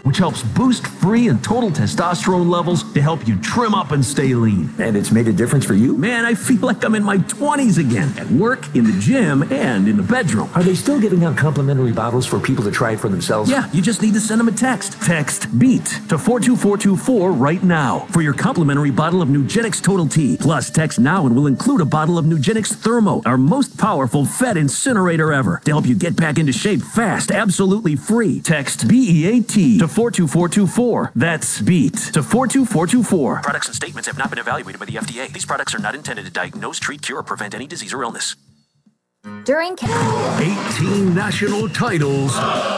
which helps boost free and total testosterone levels to help you trim up and stay lean. And it's made a difference for you? Man, I feel like I'm in my 20s again, at work, in the gym, and in the bedroom. Are they still giving out complimentary bottles for people to try it for themselves? Yeah, you just need to send them a text. Text BEAT to 42424 right now for your complimentary bottle of Nugenix Total T. Plus, text now and we'll include a bottle of Nugenix Thermo, our most powerful fat incinerator ever, to help you get back into shape fast, absolutely free. Text BEAT to 42424. That's BEAT to 42424. Products and statements have not been evaluated by the FDA. These products are not intended to diagnose, treat, cure, or prevent any disease or illness. During 18 national titles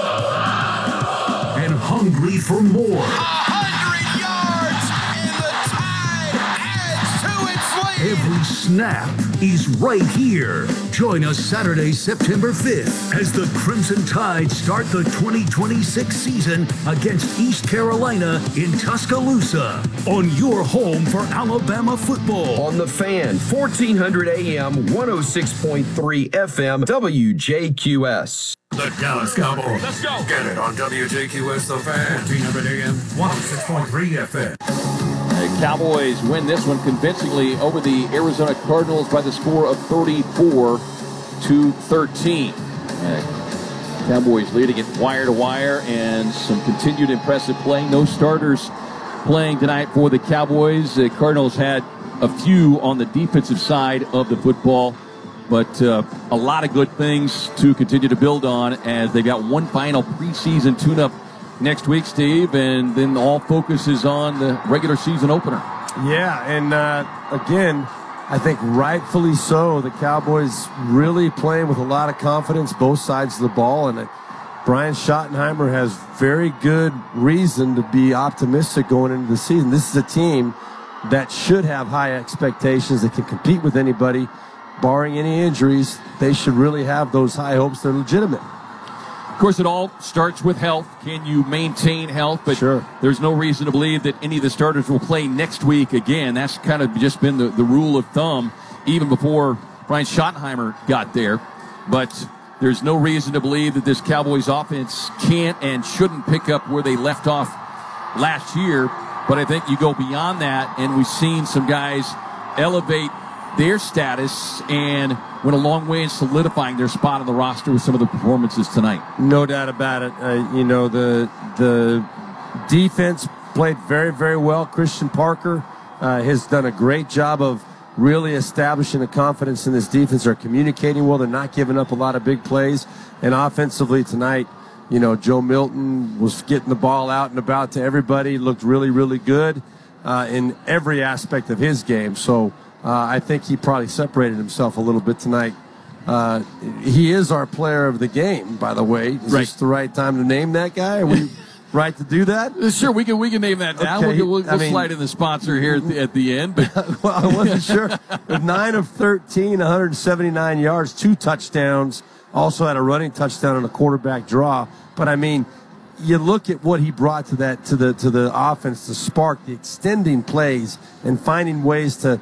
and hungry for more. 100 yards and the Tide adds to its lead. Every snap is right here. Join us Saturday, September 5th as the Crimson Tide start the 2026 season against East Carolina in Tuscaloosa on your home for Alabama football. On The Fan, 1400 AM, 106.3 FM, WJQS. The Dallas Cowboys. Let's go. Get it on WJQS The Fan, 1400 AM, 106.3 FM. The Cowboys win this one convincingly over the Arizona Cardinals by the score of 34-13. Cowboys leading it wire to wire, and some continued impressive play. No starters playing tonight for the Cowboys. The Cardinals had a few on the defensive side of the football, but a lot of good things to continue to build on as they've got one final preseason tune-up next week, Steve, and then all focus is on the regular season opener. Yeah, and again, I think rightfully so. The Cowboys really playing with a lot of confidence, both sides of the ball, and Brian Schottenheimer has very good reason to be optimistic going into the season. This is a team that should have high expectations, that can compete with anybody, barring any injuries. They should really have those high hopes. They're legitimate. Of course, it all starts with health. Can you maintain health? But sure, there's no reason to believe that any of the starters will play next week again. That's kind of just been the rule of thumb even before Brian Schottenheimer got there. But there's no reason to believe that this Cowboys offense can't and shouldn't pick up where they left off last year. But I think you go beyond that, and we've seen some guys elevate their status and went a long way in solidifying their spot on the roster with some of the performances tonight. No doubt about it. The defense played very, very well. Christian Parker has done a great job of really establishing a confidence in this defense. They're communicating well. They're not giving up a lot of big plays. And offensively tonight, Joe Milton was getting the ball out and about to everybody. Looked really, really good in every aspect of his game. So I think he probably separated himself a little bit tonight. He is our player of the game, by the way. Is this the right time to name that guy? Are we right to do that? Sure, we can name that now. Okay. We'll slide in the sponsor here at the end. But well, I wasn't sure. With 9 of 13, 179 yards, 2 touchdowns. Also had a running touchdown and a quarterback draw. But I mean, you look at what he brought to the offense to spark the extending plays and finding ways to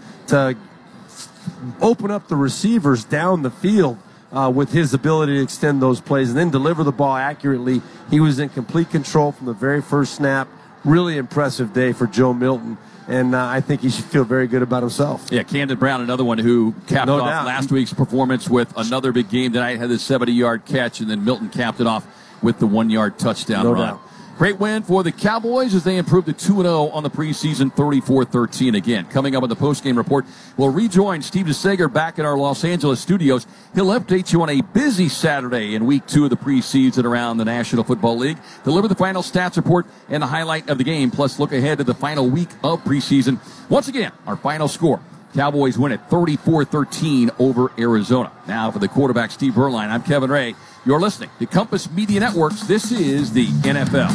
open up the receivers down the field with his ability to extend those plays and then deliver the ball accurately. He was in complete control from the very first snap. Really impressive day for Joe Milton. And I think he should feel very good about himself. Yeah, Camden Brown, another one who capped off doubt. last week's performance with another big game tonight, had the 70-yard catch, and then Milton capped it off with the 1-yard touchdown run. Doubt. Great win for the Cowboys as they improved to 2-0 on the preseason, 34-13 again. Coming up on the postgame report, we'll rejoin Steve DeSager back in our Los Angeles studios. He'll update you on a busy Saturday in week 2 of the preseason around the National Football League, deliver the final stats report and the highlight of the game, plus look ahead to the final week of preseason. Once again, our final score. Cowboys win at 34-13 over Arizona. Now for the quarterback, Steve Berline, I'm Kevin Ray. You're listening to Compass Media Networks. This is the NFL.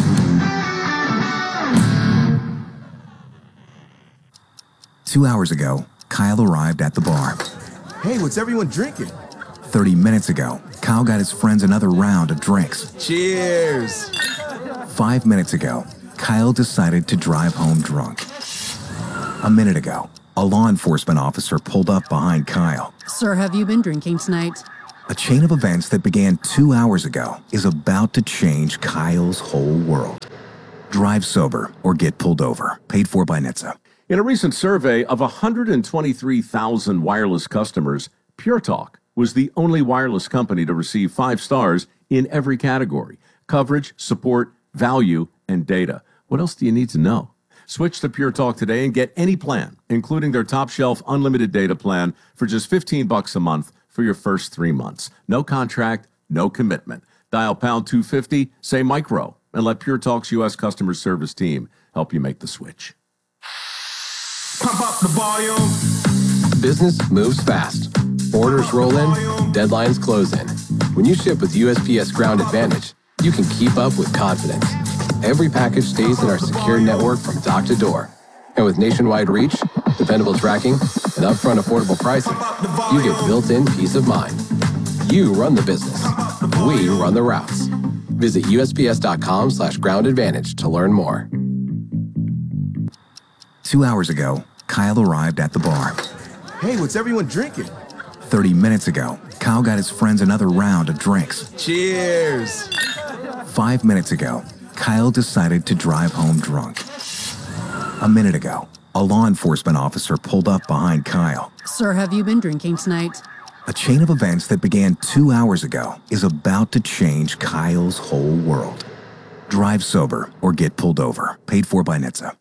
2 hours ago, Kyle arrived at the bar. Hey, what's everyone drinking? 30 minutes ago, Kyle got his friends another round of drinks. Cheers! 5 minutes ago, Kyle decided to drive home drunk. A minute ago, a law enforcement officer pulled up behind Kyle. Sir, have you been drinking tonight? A chain of events that began 2 hours ago is about to change Kyle's whole world. Drive sober or get pulled over. Paid for by NHTSA. In a recent survey of 123,000 wireless customers, Pure Talk was the only wireless company to receive 5 stars in every category: coverage, support, value, and data. What else do you need to know? Switch to Pure Talk today and get any plan, including their top shelf unlimited data plan, for just $15 a month for your first 3 months. No contract, no commitment. Dial pound 250, say micro, and let Pure Talk's U.S. customer service team help you make the switch. Pump up the volume. Business moves fast. Orders roll in, deadlines close in. When you ship with USPS Ground Advantage, you can keep up with confidence. Every package stays in our secure network from dock to door. And with nationwide reach, dependable tracking, and upfront affordable pricing, you get built-in peace of mind. You run the business. We run the routes. Visit USPS.com/groundadvantage to learn more. 2 hours ago, Kyle arrived at the bar. Hey, what's everyone drinking? 30 minutes ago, Kyle got his friends another round of drinks. Cheers. 5 minutes ago, Kyle decided to drive home drunk. A minute ago, a law enforcement officer pulled up behind Kyle. Sir, have you been drinking tonight? A chain of events that began 2 hours ago is about to change Kyle's whole world. Drive sober or get pulled over. Paid for by NHTSA.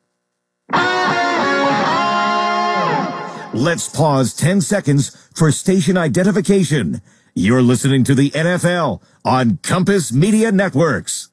Let's pause 10 seconds for station identification. You're listening to the NFL on Compass Media Networks.